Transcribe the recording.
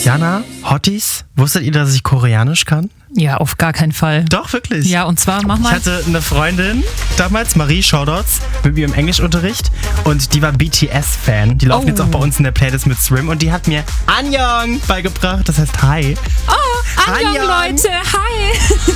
Jana, Hotties, wusstet ihr, dass ich Koreanisch kann? Ja, auf gar keinen Fall. Doch, wirklich. Ja, und zwar, mach mal. Ich hatte eine Freundin damals, Marie Shoutouts, mit mir im Englischunterricht und die war BTS-Fan. Die laufen jetzt auch bei uns in der Playlist mit Swim und die hat mir Annyeong beigebracht, das heißt Hi. Oh, Annyeong, Leute, hi.